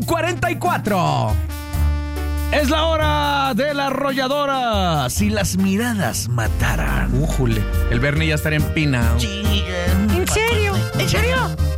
44. Es la hora de la arrolladora. Si las miradas mataran. Újule. El Bernie ya estaría empinado. ¿En serio? ¿En serio?